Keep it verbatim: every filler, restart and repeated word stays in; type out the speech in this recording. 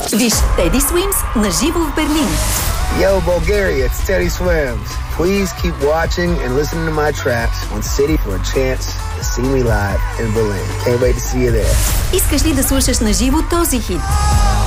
Виж Teddy Swims на живо в Берлин. Yo, Bulgaria, it's Teddy Swims. Please keep watching and listening to my tracks on City for a chance to see me live in Berlin. Can't wait to see you there. Искаш ли да слушаш на живо този хит?